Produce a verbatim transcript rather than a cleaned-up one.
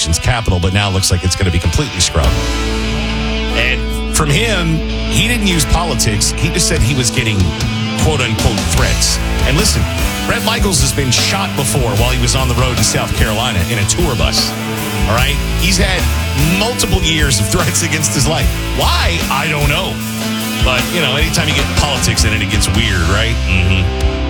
nation's capital, but now it looks like it's going to be completely scrubbed. And from him, he didn't use politics. He just said he was getting quote-unquote threats. And listen, Bret Michaels has been shot before while he was on the road in South Carolina in a tour bus. All right? He's had multiple years of threats against his life. Why? I don't know. But, you know, anytime you get politics in it, it gets weird, right? Mm-hmm.